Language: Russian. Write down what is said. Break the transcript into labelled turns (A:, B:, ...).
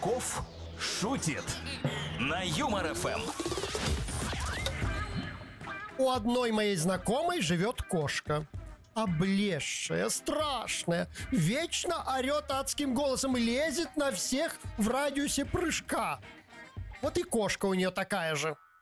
A: Кошельков шутит на Юмор ФМ.
B: У одной моей знакомой живет кошка. Облезшая, страшная, вечно орет адским голосом и лезет на всех в радиусе прыжка. Вот и кошка у нее такая же.